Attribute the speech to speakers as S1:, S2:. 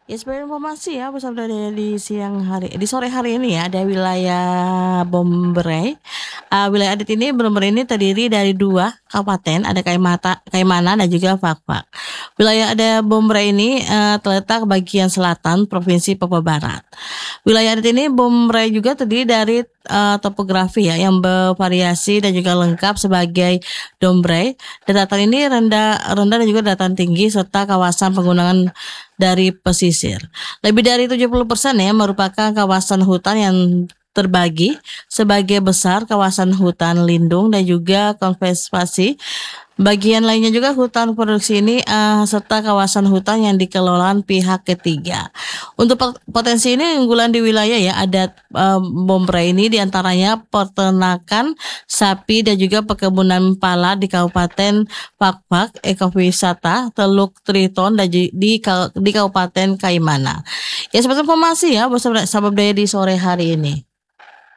S1: Ya sebagai informasi ya, bersama di sore hari ini ya, ada wilayah Bombray. Wilayah adat ini benar-benar ini terdiri dari dua kabupaten, ada Kaimana dan juga Fakfak. Wilayah ada Bombray ini terletak bagian selatan Provinsi Papua Barat. Wilayah adat ini Bombray juga terdiri dari topografi ya yang bervariasi dan juga lengkap sebagai Dombray. Dataran ini rendah dan juga dataran tinggi serta kawasan penggunaan dari pesisir. Lebih dari 70% ya merupakan kawasan hutan yang terbagi sebagai besar kawasan hutan lindung dan juga konservasi. Bagian lainnya juga hutan produksi ini serta kawasan hutan yang dikelola pihak ketiga. Untuk potensi ini unggulan di wilayah ya ada Bombray ini diantaranya peternakan sapi dan juga perkebunan pala di Kabupaten Fakfak, ekowisata Teluk Triton dan di Kabupaten Kaimana. Ya seperti informasi ya bersama sahabat budaya di sore hari ini.